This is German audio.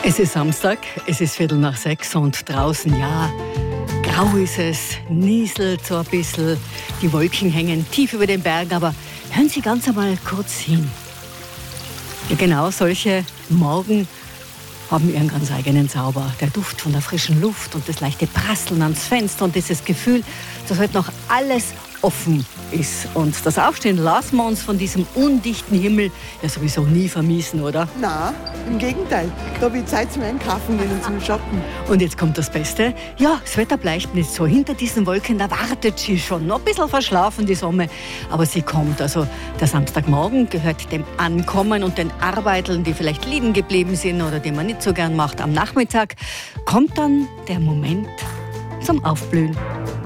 Es ist Samstag, es ist 5:45 und draußen, ja, grau ist es, nieselt so ein bisschen, die Wolken hängen tief über den Bergen, aber hören Sie ganz einmal kurz hin. Ja, genau, solche Morgen haben ihren ganz eigenen Zauber. Der Duft von der frischen Luft und das leichte Prasseln ans Fenster und dieses Gefühl, dass heute noch alles offen ist. Und das Aufstehen lassen wir uns von diesem undichten Himmel ja sowieso nie vermissen, oder? Nein, im Gegenteil. Da habe ich Zeit zum Einkaufen gehen und zum Shoppen. Und jetzt kommt das Beste. Ja, das Wetter bleibt nicht so. Hinter diesen Wolken, da wartet sie schon. Noch ein bisschen verschlafen, die Sonne. Aber sie kommt. Also der Samstagmorgen gehört dem Ankommen und den Arbeiteln, die vielleicht liegen geblieben sind oder die man nicht so gern macht. Am Nachmittag kommt dann der Moment zum Aufblühen.